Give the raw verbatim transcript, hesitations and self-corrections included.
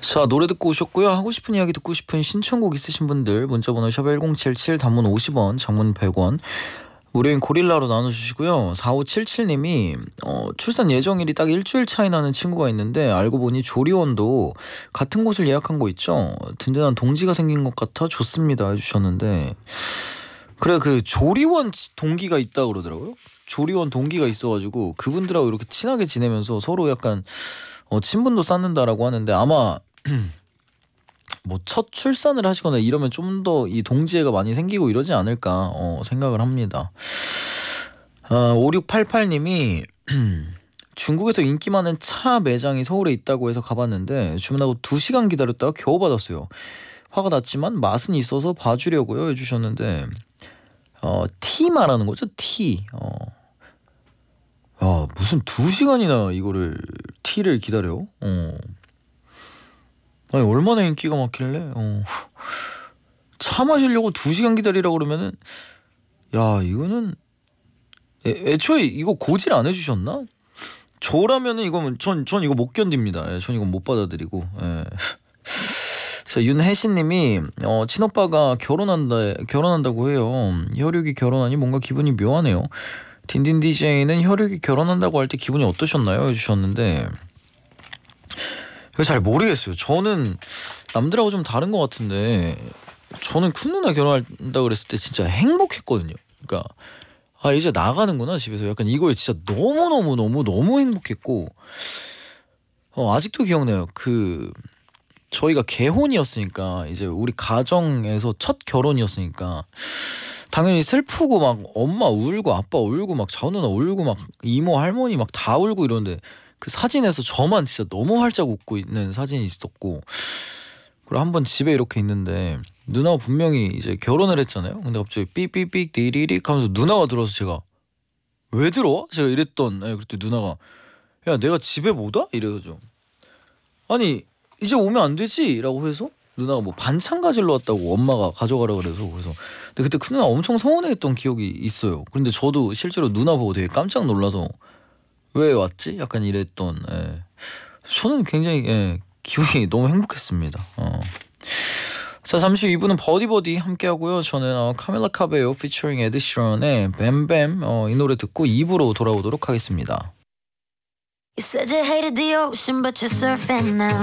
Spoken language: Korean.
자, 노래 듣고 오셨고요. 하고 싶은 이야기 듣고 싶은 신청곡 있으신 분들 문자번호 샵 일공칠칠, 단문 오십 원, 장문 백 원, 무료인 고릴라로 나눠주시고요. 사오칠칠님이 어, 출산 예정일이 딱 일주일 차이 나는 친구가 있는데 알고 보니 조리원도 같은 곳을 예약한 거 있죠. 든든한 동지가 생긴 것 같아 좋습니다 해주셨는데, 그래, 그 조리원 동기가 있다 그러더라고요. 조리원 동기가 있어가지고 그분들하고 이렇게 친하게 지내면서 서로 약간 어, 친분도 쌓는다라고 하는데, 아마 뭐 첫 출산을 하시거나 이러면 좀 더 이 동지애가 많이 생기고 이러지 않을까 어, 생각을 합니다. 어, 오육팔팔님이 중국에서 인기 많은 차 매장이 서울에 있다고 해서 가봤는데 주문하고 두 시간 기다렸다가 겨우 받았어요. 화가 났지만 맛은 있어서 봐주려고요 해주셨는데, 어, 티 말하는 거죠? 티. 어. 야, 무슨 두 시간이나 이거를 티를 기다려? 어. 아니, 얼마나 인기가 많길래? 어. 차 마시려고 두 시간 기다리라고 그러면은, 야, 이거는 애, 애초에 이거 고질 안 해주셨나? 저라면은 이거는 전, 전 이거 못 견딥니다. 예, 전 이거 못 받아들이고. 예. 자, 윤혜신님이 어, 친오빠가 결혼한다 결혼한다고 해요. 혈육이 결혼하니 뭔가 기분이 묘하네요. 딘딘 디제이는 혈육이 결혼한다고 할 때 기분이 어떠셨나요? 해주셨는데, 이거 잘 모르겠어요. 저는 남들하고 좀 다른 것 같은데, 저는 큰 누나 결혼한다 그랬을 때 진짜 행복했거든요. 그러니까 아, 이제 나가는구나 집에서, 약간 이거에 진짜 너무 너무 너무 너무 행복했고, 어, 아직도 기억나요. 그 저희가 개혼이었으니까, 이제 우리 가정에서 첫 결혼이었으니까 당연히 슬프고 막 엄마 울고 아빠 울고 막 자우 누나 울고 막 이모 할머니 막 다 울고 이러는데, 그 사진에서 저만 진짜 너무 활짝 웃고 있는 사진이 있었고, 그리고 한 번 집에 이렇게 있는데 누나가 분명히 이제 결혼을 했잖아요. 근데 갑자기 삐삐삐 디리릭 하면서 누나가 들어와서 제가 왜 들어와? 제가 이랬던, 네, 그때 누나가 야, 내가 집에 못 와? 이래가지고, 아니 이제 오면 안 되지? 라고 해서 누나가 뭐 반찬 가지러 왔다고 엄마가 가져가라 그래서, 그래서 근데 그때 큰 누나 엄청 서운해했던 기억이 있어요. 그런데 저도 실제로 누나 보고 되게 깜짝 놀라서 왜 왔지? 약간 이랬던, 예. 저는 굉장히, 예, 기분이 너무 행복했습니다. 어. 자, 잠시 후 이 부는 버디버디 함께 하고요. 저는 어, 카밀라 카베요 피처링 에드 시런의 뱀뱀, 어, 이 노래 듣고 이 부로 돌아오도록 하겠습니다. You said you hated the ocean, but you're surfing now.